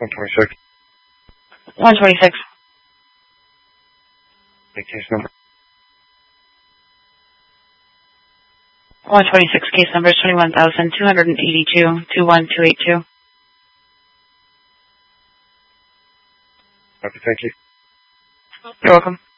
126. 126. The case number. 126, case number is 21,282-21282. Okay, thank you. You're welcome.